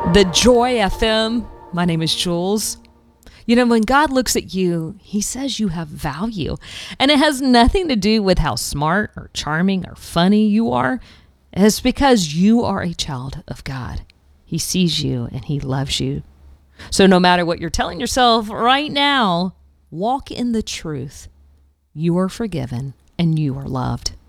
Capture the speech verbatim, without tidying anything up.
The Joy F M. My name is Jules. You know, when God looks at you, he says you have value. And it has nothing to do with how smart or charming or funny you are. It's because you are a child of God. He sees you and he loves you. So no matter what you're telling yourself right now, walk in the truth. You are forgiven and you are loved.